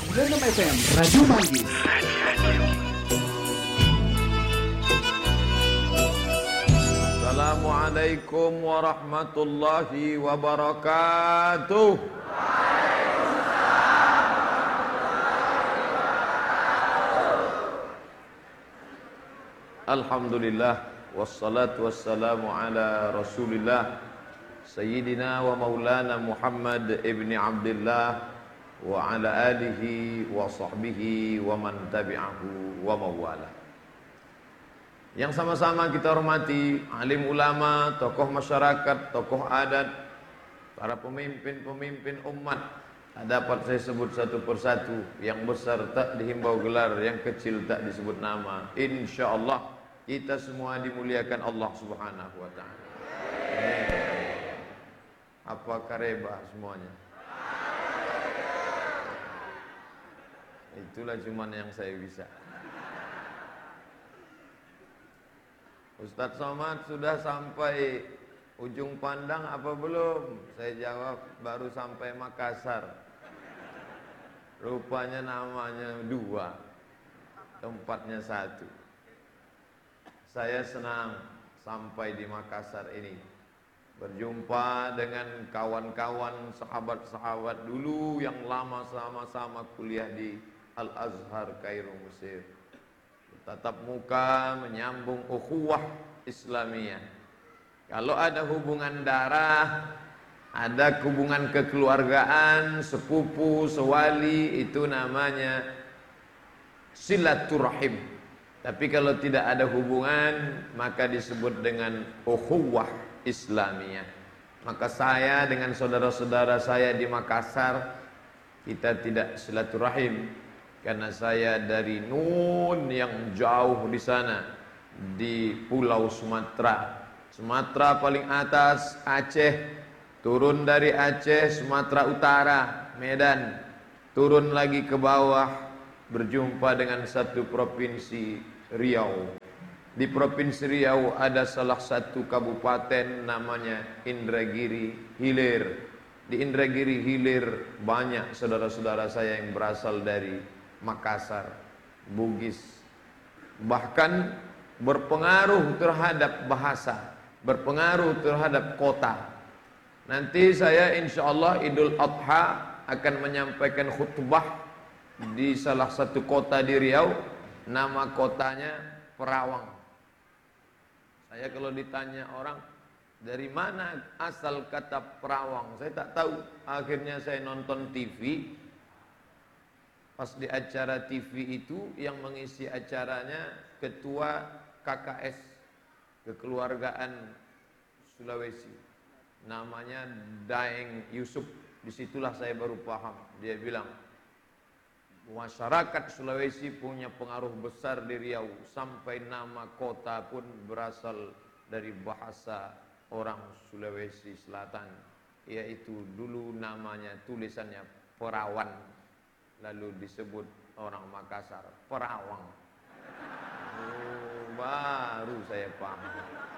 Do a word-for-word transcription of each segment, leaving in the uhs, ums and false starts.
sembilan puluh enam F M Radio Manggis. Assalamualaikum warahmatullahi wabarakatuh. Alhamdulillah wassalatu wassalamu ala Rasulillah Sayyidina wa Maulana Muhammad ibni Abdullah wa ala alihi wa sahbihi wa man tabi'ahu wa mawala. Yang sama-sama kita hormati alim ulama, tokoh masyarakat, tokoh adat, para pemimpin-pemimpin umat. Dapat saya sebut satu persatu. Yang besar tak dihimbau gelar, yang kecil tak disebut nama. InsyaAllah kita semua dimuliakan Allah Subhanahu wa ta'ala. Apa kareba semuanya? Itulah cuman yang saya bisa. Ustadz Somad sudah sampai ujung pandang apa belum? Saya jawab baru sampai Makassar. Rupanya namanya dua, tempatnya satu. Saya senang sampai di Makassar ini, berjumpa dengan kawan-kawan sahabat-sahabat dulu yang lama sama-sama kuliah di Al-Azhar Kairo Mesir. Tatap muka menyambung ukhuwah Islamiyah. Kalau ada hubungan darah, ada hubungan kekeluargaan, sepupu, sewali, itu namanya silaturahim. Tapi kalau tidak ada hubungan, maka disebut dengan ukhuwah Islamiyah. Maka saya dengan saudara-saudara saya di Makassar, kita tidak silaturahim karena saya dari Nun yang jauh di sana, di Pulau Sumatera. Sumatera paling atas Aceh, turun dari Aceh Sumatera Utara, Medan, turun lagi ke bawah, berjumpa dengan satu provinsi Riau. Di provinsi Riau ada salah satu kabupaten namanya Indragiri Hilir. Di Indragiri Hilir banyak saudara-saudara saya yang berasal dari Makassar, Bugis. Bahkan berpengaruh terhadap bahasa, berpengaruh terhadap kota. Nanti saya insya Allah Idul Adha akan menyampaikan khutbah di salah satu kota di Riau. Nama kotanya Perawang. Saya kalau ditanya orang dari mana asal kata Perawang, saya tak tahu. Akhirnya saya nonton T V. Pas di acara T V itu yang mengisi acaranya ketua K K S Kekeluargaan Sulawesi, namanya Daeng Yusuf. Disitulah saya baru paham. Dia bilang masyarakat Sulawesi punya pengaruh besar di Riau, sampai nama kota pun berasal dari bahasa orang Sulawesi Selatan, yaitu dulu namanya tulisannya Perawan, lalu disebut orang Makassar Perawang. Oh, baru saya paham.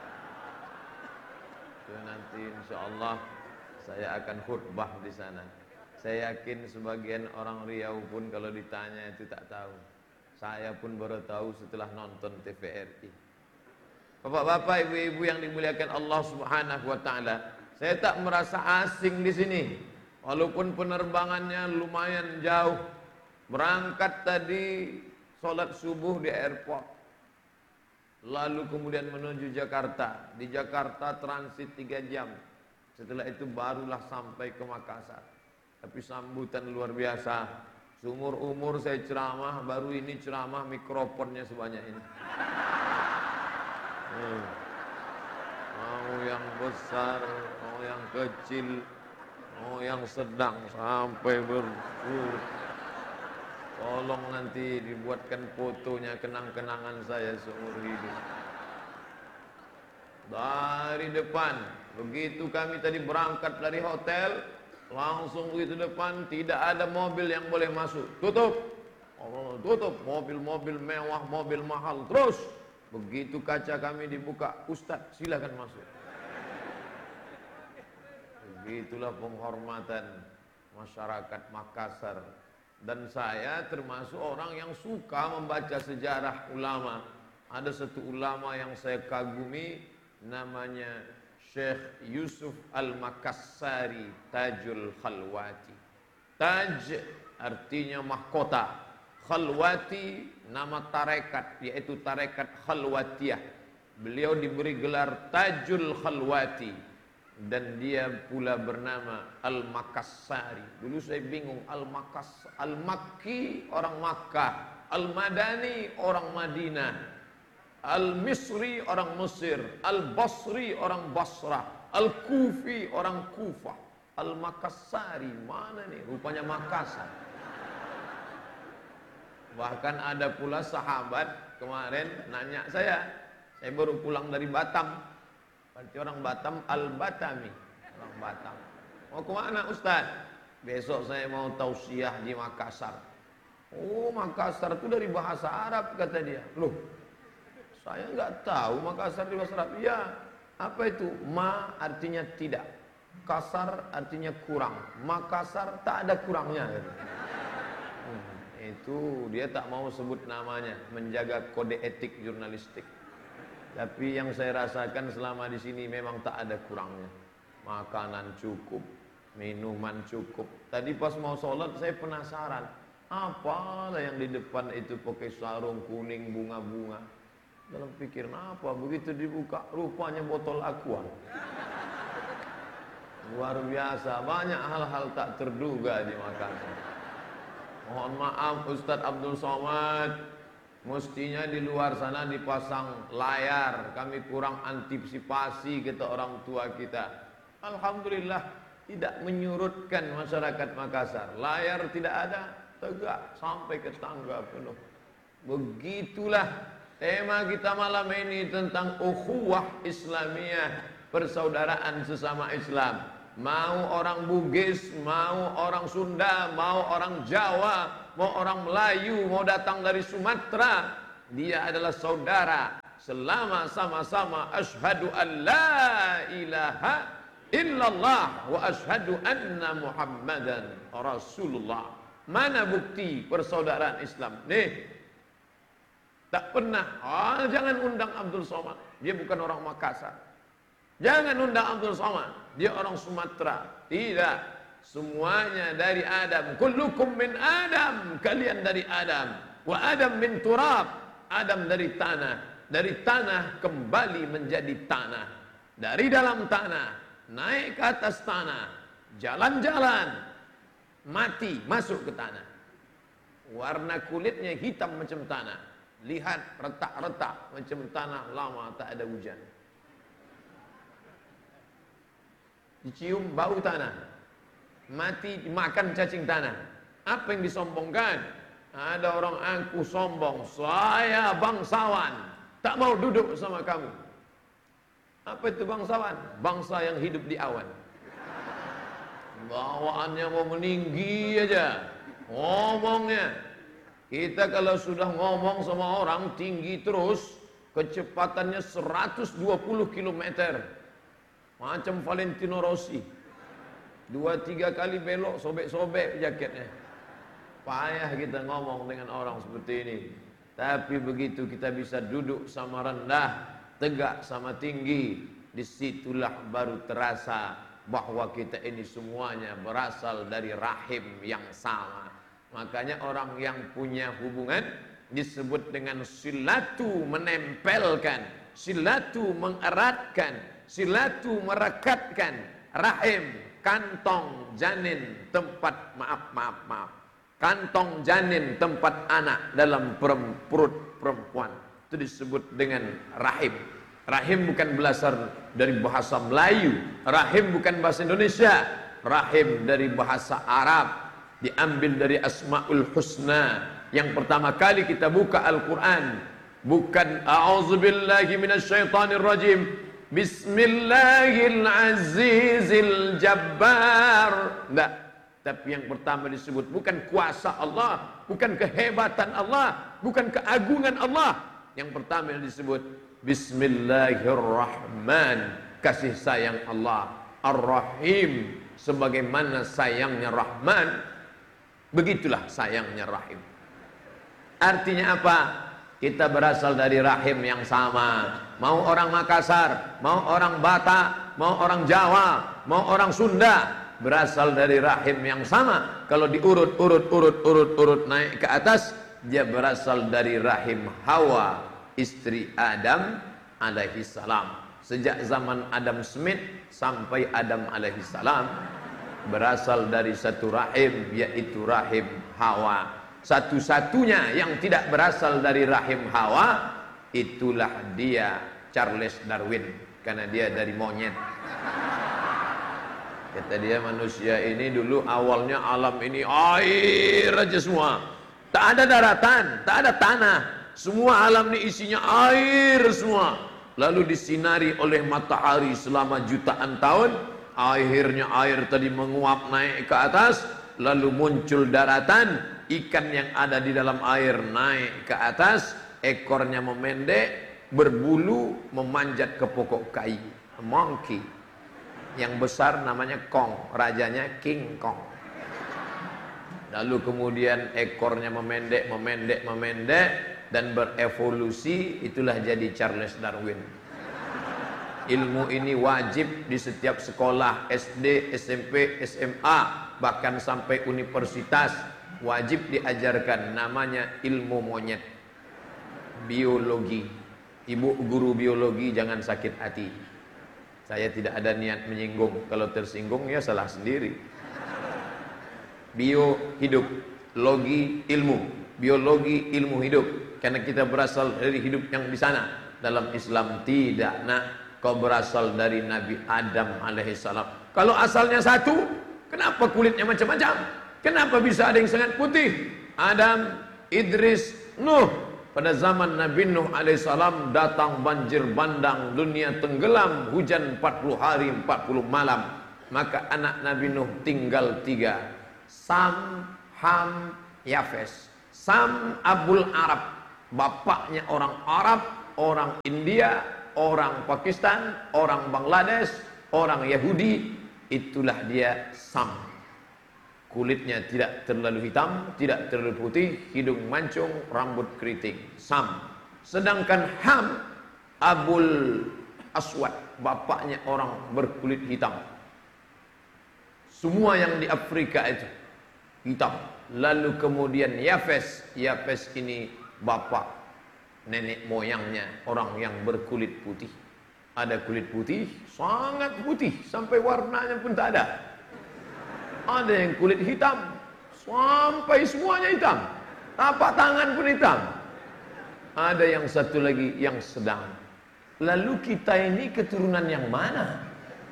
Itu nanti insya Allah saya akan khutbah di sana. Saya yakin sebagian orang Riau pun kalau ditanya itu tak tahu. Saya pun baru tahu setelah nonton T V R I. Bapak-bapak, ibu-ibu yang dimuliakan Allah Subhanahu wa taala, saya tak merasa asing di sini. Walaupun penerbangannya lumayan jauh. Berangkat tadi sholat subuh di airport. Lalu kemudian menuju Jakarta. Di Jakarta transit tiga jam. Setelah itu barulah sampai ke Makassar. Tapi sambutan luar biasa. Seumur umur saya ceramah, baru ini ceramah mikrofonnya sebanyak ini. Hmm. Mau yang besar, mau yang kecil, mau yang sedang, sampai ber. Tolong nanti dibuatkan fotonya, kenang-kenangan saya seumur hidup. Dari depan, begitu kami tadi berangkat dari hotel, langsung begitu depan tidak ada mobil yang boleh masuk. Tutup. Oh, tutup. Mobil-mobil mewah, mobil mahal. Terus begitu kaca kami dibuka, Ustadz silakan masuk. Begitulah penghormatan masyarakat Makassar Dan saya termasuk orang yang suka membaca sejarah ulama. Ada satu ulama yang saya kagumi, namanya Syekh Yusuf Al-Makassari Tajul Khalwati. Taj artinya mahkota, Khalwati nama tarekat, yaitu tarekat Khalwatiyah. Beliau diberi gelar Tajul Khalwati. Dan dia pula bernama Al-Makassari. Dulu saya bingung, Al-Makas, Al-Makki orang Makkah, Al-Madani orang Madinah, Al-Misri orang Mesir, Al-Basri orang Basrah, Al-Kufi orang Kufah. Al-Makassari mana nih? Rupanya Makassar. Bahkan ada pula sahabat kemarin nanya saya, saya baru pulang dari Batam. Berarti orang Batam, Al-Batami, orang Batam. Mau kemana Ustaz? Besok saya mau tausiah di Makassar. Oh, Makassar itu dari bahasa Arab kata dia. Loh, saya nggak tahu Makassar di bahasa Arab. Ya, apa itu? Ma artinya tidak, kasar artinya kurang, Makassar tak ada kurangnya. Hmm, itu dia tak mau sebut namanya, menjaga kode etik jurnalistik. Tapi yang saya rasakan selama di sini memang tak ada kurangnya. Makanan cukup, minuman cukup. Tadi pas mau sholat saya penasaran, apalah yang di depan itu pakai sarung kuning bunga-bunga. Dalam pikiran apa? Begitu dibuka, rupanya botol aqua. Luar biasa, banyak hal-hal tak terduga di Makassar. Mohon maaf Ustadz Abdul Somad, mestinya di luar sana dipasang layar, kami kurang antisipasi kata orang tua kita. Alhamdulillah tidak menyurutkan masyarakat Makassar. Layar tidak ada, tegak sampai ke tangga penuh. Begitulah tema kita malam ini tentang ukhuwah Islamiyah, persaudaraan sesama Islam. Mau orang Bugis, mau orang Sunda, mau orang Jawa, mau orang Melayu, mau datang dari Sumatera, dia adalah saudara selama sama-sama asyhadu an la ilaha illallah wa asyhadu anna Muhammadan Rasulullah. Mana bukti persaudaraan Islam? Nih, tak pernah. Ah, jangan undang Abdul Somad, dia bukan orang Makassar. Jangan undang Abdul Somad, dia orang Sumatera. Tidak, semuanya dari Adam. Kullukum min Adam, kalian dari Adam. Wa Adam min turab, Adam dari tanah. Dari tanah kembali menjadi tanah. Dari dalam tanah naik ke atas tanah, jalan-jalan, mati masuk ke tanah. Warna kulitnya hitam macam tanah. Lihat retak-retak macam tanah lama tak ada hujan. Dicium bau tanah, mati makan cacing tanah. Apa yang disombongkan? Ada orang aku sombong, saya bangsawan, tak mau duduk sama kamu. Apa itu bangsawan? Bangsa yang hidup di awan. Bawaannya mau meninggi aja ngomongnya. Kita kalau sudah ngomong sama orang tinggi terus, kecepatannya seratus dua puluh kilometer. Macam Valentino Rossi, dua tiga kali belok sobek-sobek jaketnya. Payah kita ngomong dengan orang seperti ini. Tapi begitu kita bisa duduk sama rendah, tegak sama tinggi, disitulah baru terasa bahwa kita ini semuanya berasal dari rahim yang sama. Makanya orang yang punya hubungan disebut dengan silatu, menempelkan, silatu mengeratkan, silatu merekatkan rahim, kantong janin tempat maaf maaf maaf kantong janin tempat anak dalam perut perempuan itu disebut dengan rahim. Rahim bukan berasal dari bahasa Melayu, rahim bukan bahasa Indonesia, rahim dari bahasa Arab, diambil dari Asmaul Husna. Yang pertama kali kita buka Al-Quran bukan a'udzubillahi minasyaitonirrajim, Bismillahirrahmanirrahim Jabbar. Enggak. Tapi yang pertama disebut bukan kuasa Allah, bukan kehebatan Allah, bukan keagungan Allah. Yang pertama yang disebut Bismillahirrahman, kasih sayang Allah. Ar-Rahim, sebagaimana sayangnya Rahman. Begitulah sayangnya rahim. Artinya apa? Kita berasal dari rahim yang sama. Mau orang Makassar, mau orang Batak, mau orang Jawa, mau orang Sunda, berasal dari rahim yang sama. Kalau diurut, urut, urut, urut, urut naik ke atas, dia berasal dari rahim Hawa, istri Adam alaihi salam. Sejak zaman Adam Smith sampai Adam alaihi salam, berasal dari satu rahim, yaitu rahim Hawa. Satu-satunya yang tidak berasal dari rahim Hawa, itulah dia Charles Darwin, karena dia dari monyet. Kata dia, manusia ini dulu awalnya alam ini air aja semua, tak ada daratan, tak ada tanah, semua alam ini isinya air semua. Lalu disinari oleh matahari selama jutaan tahun, akhirnya air tadi menguap naik ke atas, lalu muncul daratan. Ikan yang ada di dalam air naik ke atas, ekornya memendek, berbulu, memanjat ke pokok kayu. Monkey. Yang besar namanya Kong, rajanya King Kong. Lalu kemudian ekornya memendek, memendek, memendek, dan berevolusi, itulah jadi Charles Darwin. Ilmu ini wajib di setiap sekolah S D, S M P, S M A, bahkan sampai universitas. Wajib diajarkan, namanya ilmu monyet, biologi. Ibu guru biologi jangan sakit hati. Saya tidak ada niat menyinggung. Kalau tersinggung ya salah sendiri. Bio hidup, logi ilmu, biologi ilmu hidup. Karena kita berasal dari hidup yang di sana. Dalam Islam tidak, nak, kau berasal dari Nabi Adam alaihissalam. Kalau asalnya satu, kenapa kulitnya macam-macam? Kenapa bisa ada yang sangat putih? Adam, Idris, Nuh. Pada zaman Nabi Nuh alaihissalam datang banjir bandang, dunia tenggelam, hujan empat puluh hari empat puluh malam. Maka anak Nabi Nuh tinggal tiga, Sam, Ham, Yafes. Sam Abul Arab, bapaknya orang Arab, orang India, orang Pakistan, orang Bangladesh, orang Yahudi. Itulah dia Sam. Kulitnya tidak terlalu hitam, tidak terlalu putih, hidung mancung, rambut keriting. Sam. Sedangkan Ham, Abul Aswad, bapaknya orang berkulit hitam. Semua yang di Afrika itu hitam. Lalu kemudian Yafes, Yafes ini bapak nenek moyangnya orang yang berkulit putih. Ada kulit putih, sangat putih, sampai warnanya pun tak ada. Ada yang kulit hitam, sampai semuanya hitam, tapak tangan pun hitam. Ada yang satu lagi yang sedang. Lalu kita ini keturunan yang mana?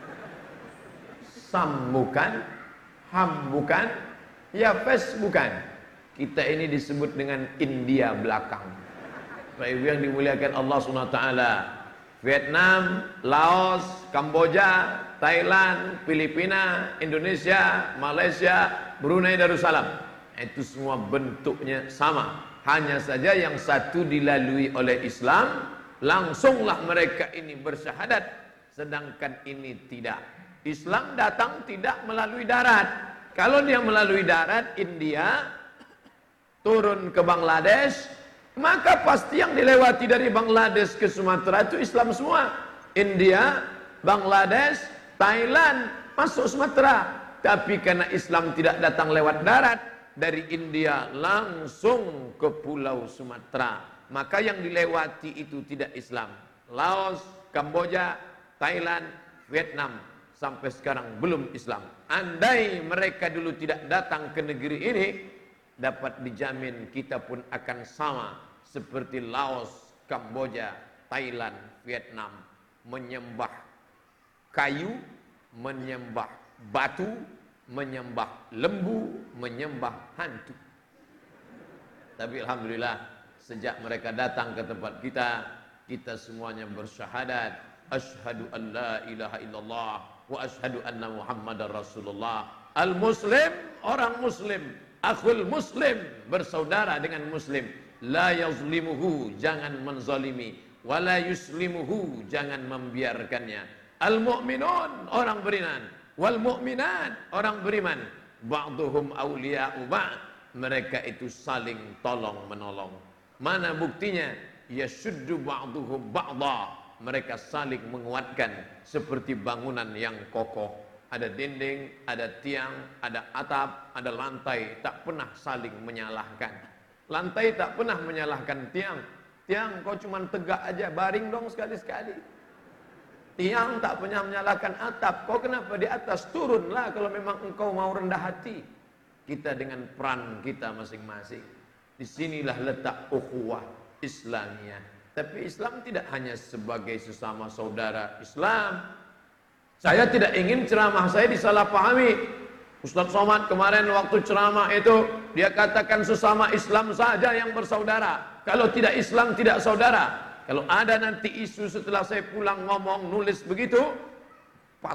Sam bukan, Ham bukan, Yafes bukan. Kita ini disebut dengan India belakang. Bapak Ibu yang dimuliakan Allah subhanahu wa taala, Vietnam, Laos, Kamboja, Thailand, Filipina, Indonesia, Malaysia, Brunei Darussalam. Itu semua bentuknya sama. Hanya saja yang satu dilalui oleh Islam, langsunglah mereka ini bersyahadat. Sedangkan ini tidak. Islam datang tidak melalui darat. Kalau dia melalui darat, India, turun ke Bangladesh, maka pasti yang dilewati dari Bangladesh ke Sumatera itu Islam semua. India, Bangladesh, Thailand, masuk Sumatera. Tapi karena Islam tidak datang lewat darat, dari India langsung ke pulau Sumatera, maka yang dilewati itu tidak Islam. Laos, Kamboja, Thailand, Vietnam, sampai sekarang belum Islam. Andai mereka dulu tidak datang ke negeri ini, dapat dijamin kita pun akan sama seperti Laos, Kamboja, Thailand, Vietnam, menyembah kayu, menyembah batu, menyembah lembu, menyembah hantu. Tapi alhamdulillah, sejak mereka datang ke tempat kita, kita semuanya bersyahadat, asyhadu an la ilaha illallah wa asyhadu anna muhammadar rasulullah. Al-muslim, orang muslim, akhul muslim, bersaudara dengan muslim. La yazlimuhu, jangan menzalimi, wala yuslimuhu, jangan membiarkannya. Al-mu'minun, orang beriman, wal mu'minat, orang beriman, ba'duhum awliya'u ba', mereka itu saling tolong menolong. Mana buktinya? Yashuddu ba'duhum ba'dha. Mereka saling menguatkan seperti bangunan yang kokoh. Ada dinding, ada tiang, ada atap, ada lantai, tak pernah saling menyalahkan. Lantai tak pernah menyalahkan tiang. Tiang kau cuma tegak aja, baring dong sekali-sekali. Tiang tak pernah menyalahkan atap. Kau kenapa di atas? Turunlah kalau memang engkau mau rendah hati. Kita dengan peran kita masing-masing. Disinilah letak ukhuwah Islamiyah. Tapi Islam tidak hanya sebagai sesama saudara Islam. Saya tidak ingin ceramah saya disalahpahami. Ustaz Somad kemarin waktu ceramah itu, dia katakan sesama Islam saja yang bersaudara. Kalau tidak Islam tidak saudara. Kalau ada nanti isu setelah saya pulang ngomong nulis begitu,